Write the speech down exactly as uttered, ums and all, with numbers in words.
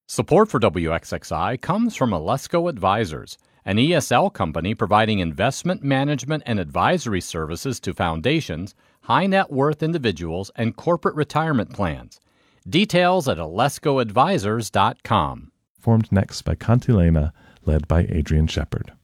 Support for W X X I comes from Alesco Advisors, an E S L company providing investment management and advisory services to foundations, high net worth individuals, and corporate retirement plans. Details at alesco advisors dot com. Formed next by Cantilena, led by Adrian Shepard.